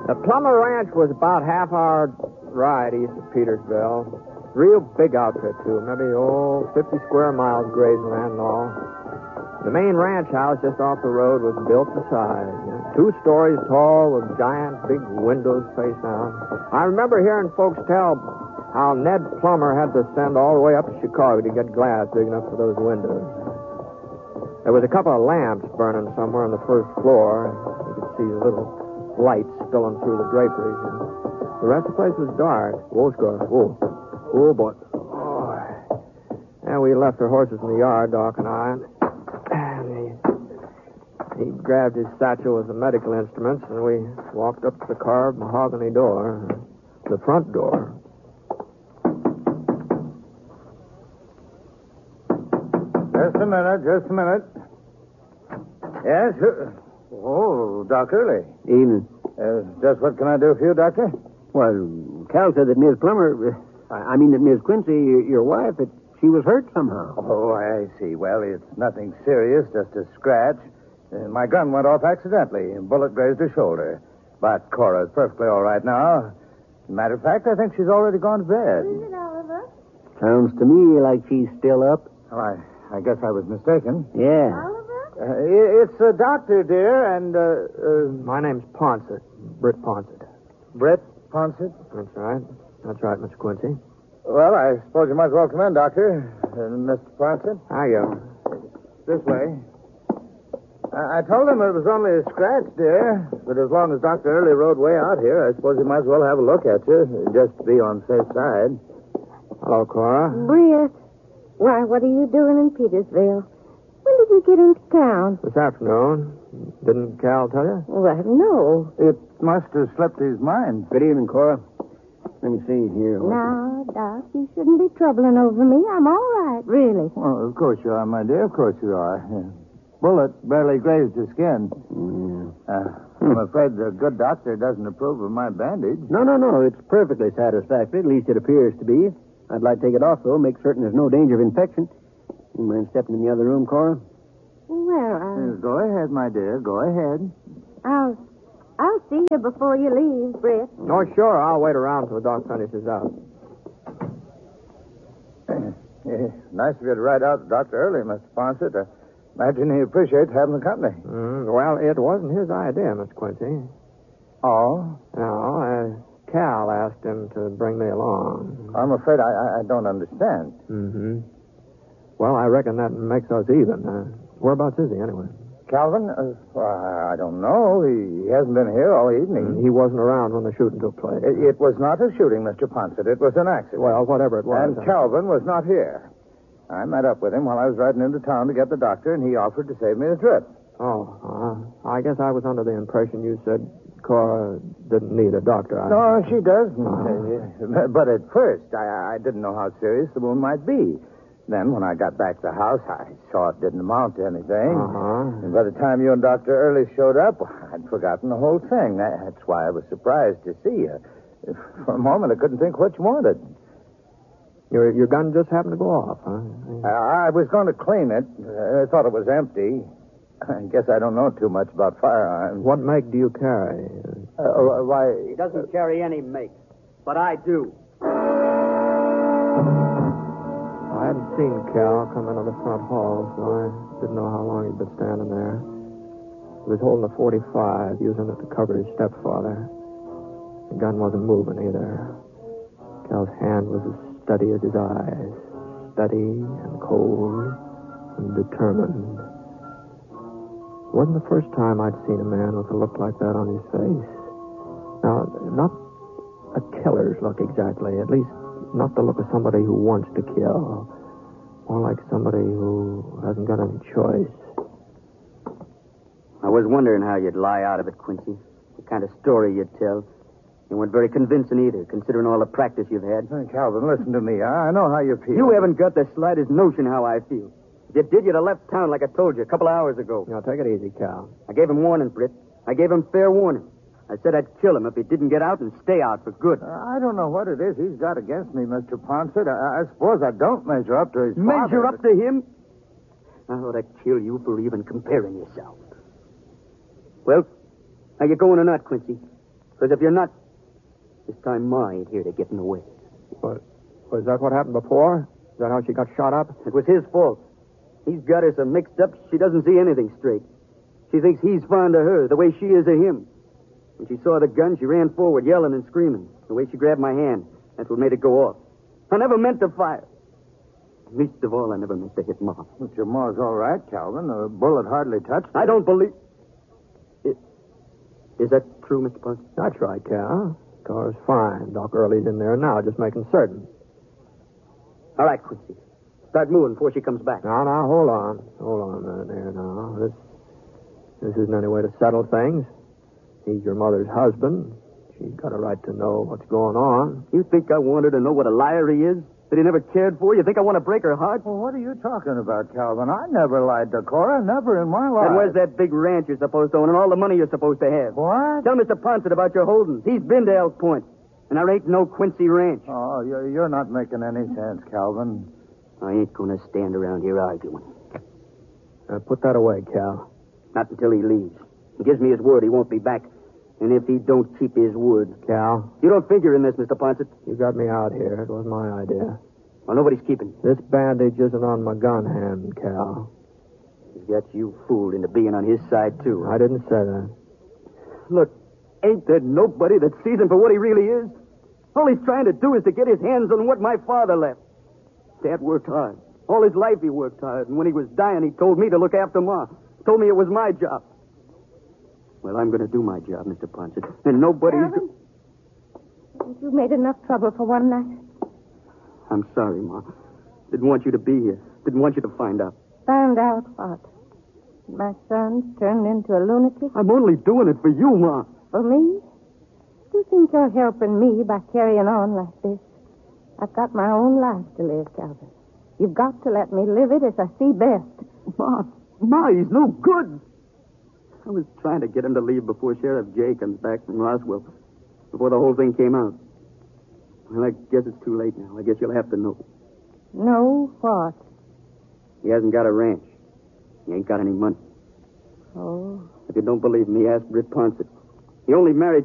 The Plummer Ranch was about half-hour ride east of Petersville. Real big outfit, too. Maybe, 50 square miles grazing land and all. The main ranch house just off the road was built to size. 2 stories tall with giant big windows faced out. I remember hearing folks tell how Ned Plummer had to send all the way up to Chicago to get glass big enough for those windows. There was a couple of lamps burning somewhere on the first floor. You could see little lights spilling through the draperies. The rest of the place was dark. Whoa, Scar. Whoa. Oh, boy. Oh. And we left our horses in the yard, Doc and I. And he grabbed his satchel with the medical instruments, and we walked up to the carved mahogany door, the front door. Just a minute. Yes? Oh, Doc Early. Evening. Just what can I do for you, Doctor? Well, Cal said that Miss Plummer, that Miss Quincy, your wife, that she was hurt somehow. Oh, I see. Well, it's nothing serious, just a scratch. My gun went off accidentally. A bullet grazed her shoulder. But Cora's perfectly all right now. Matter of fact, I think she's already gone to bed. Is it, Oliver? Sounds to me like she's still up. Well, I guess I was mistaken. Yeah. Oliver? It's a doctor, dear, and, My name's Ponsett. Britt Ponsett. Brett Ponsett? That's right. That's right, Mr. Quincy. Well, I suppose you might as well come in, Doctor. Mr. Ponsett. Hiya. This way. I told him it was only a scratch, dear. But as long as Dr. Early rode way out here, I suppose he might as well have a look at you, just to be on the safe side. Hello, Cora. Britt. Why, what are you doing in Petersville? When did you get into town? This afternoon. Didn't Cal tell you? Well, no. It must have slipped his mind. Good evening, Cora. Let me see here. Now, Doc, you shouldn't be troubling over me. I'm all right, really. Well, of course you are, my dear. Of course you are. Bullet barely grazed your skin. I'm afraid the good doctor doesn't approve of my bandage. No. It's perfectly satisfactory. At least it appears to be. I'd like to take it off, though. Make certain there's no danger of infection. You mind stepping in the other room, Cora? Well, Go ahead, my dear. Go ahead. I'll see you before you leave, Britt. Oh, sure. I'll wait around till the doc finishes out. Nice of you to ride out to Dr. Early, Mr. Ponsett. I imagine he appreciates having the company. Well, it wasn't his idea, Mr. Quincy. Oh? No, Cal asked him to bring me along. I'm afraid I don't understand. Mm-hmm. Well, I reckon that makes us even. Whereabouts is he, anyway? Calvin? I don't know. He hasn't been here all evening. He wasn't around when the shooting took place. It was not a shooting, Mr. Ponsett. It was an accident. Well, whatever it was. And Calvin was not here. I met up with him while I was riding into town to get the doctor, and he offered to save me the trip. I guess I was under the impression you said Cora didn't need a doctor. No, she doesn't. But at first, I didn't know how serious the wound might be. Then, when I got back to the house, I saw it didn't amount to anything. And by the time you and Dr. Early showed up, I'd forgotten the whole thing. That's why I was surprised to see you. For a moment, I couldn't think what you wanted. Your gun just happened to go off, huh? I was going to clean it. I thought it was empty. I guess I don't know too much about firearms. What make do you carry? Why... He doesn't carry any make, but I do. I hadn't seen Cal come into the front hall, so I didn't know how long he'd been standing there. He was holding a .45, using it to cover his stepfather. The gun wasn't moving either. Cal's hand was as steady as his eyes. Steady and cold and determined. It wasn't the first time I'd seen a man with a look like that on his face. Now, not a killer's look exactly, at least not the look of somebody who wants to kill. More like somebody who hasn't got any choice. I was wondering how you'd lie out of it, Quincy. The kind of story you'd tell. You weren't very convincing either, considering all the practice you've had. Calvin, listen to me. I know how you feel. You haven't got the slightest notion how I feel. If you did, you'd have left town like I told you a couple of hours ago. Now, take it easy, Cal. I gave him warning, Britt. I gave him fair warning. I said I'd kill him if he didn't get out and stay out for good. I don't know what it is he's got against me, Mr. Ponsett. I suppose I don't measure up to his father. Measure up to him? I ought to kill you for even comparing yourself. Well, are you going or not, Quincy? Because if you're not, this time Ma ain't here to get in the way. But was that what happened before? Is that how she got shot up? It was his fault. He's got her so mixed up she doesn't see anything straight. She thinks he's fond of her the way she is of him. When she saw the gun, she ran forward, yelling and screaming. The way she grabbed my hand, that's what made it go off. I never meant to fire. Least of all, I never meant to hit Ma. But your Ma's all right, Calvin. The bullet hardly touched her. I don't believe... Is that true, Mr. Ponce? That's right, Cal. Car's fine. Doc Early's in there now, just making certain. All right, Quincy. Start moving before she comes back. Now, hold on. Hold on a minute there now. This isn't any way to settle things. He's your mother's husband. She's got a right to know what's going on. You think I want her to know what a liar he is? That he never cared for? You think I want to break her heart? Well, what are you talking about, Calvin? I never lied to Cora. Never in my life. And where's that big ranch you're supposed to own and all the money you're supposed to have? What? Tell Mr. Ponce about your holdings. He's been to Elk Point. And there ain't no Quincy Ranch. Oh, you're not making any sense, Calvin. I ain't going to stand around here arguing. Put that away, Cal. Not until he leaves. He gives me his word he won't be back. And if he don't keep his word... Cal? You don't figure in this, Mr. Ponce. You got me out here. It was my idea. Well, nobody's keeping you. This bandage isn't on my gun hand, Cal. He's got you fooled into being on his side, too. I didn't say that. Look, ain't there nobody that sees him for what he really is? All he's trying to do is to get his hands on what my father left. Dad worked hard. All his life he worked hard. And when he was dying, he told me to look after Ma. Told me it was my job. Well, I'm going to do my job, Mr. Ponce. And nobody's... Calvin, you made enough trouble for one night. I'm sorry, Ma. Didn't want you to be here. Didn't want you to find out. Found out what? My son's turned into a lunatic? I'm only doing it for you, Ma. For me? Do you think you're helping me by carrying on like this? I've got my own life to live, Calvin. You've got to let me live it as I see best. Ma, he's no good. I was trying to get him to leave before Sheriff Jay comes back from Roswell. Before the whole thing came out. Well, I guess it's too late now. I guess you'll have to know. Know what? He hasn't got a ranch. He ain't got any money. Oh. If you don't believe me, ask Britt Ponce. He only married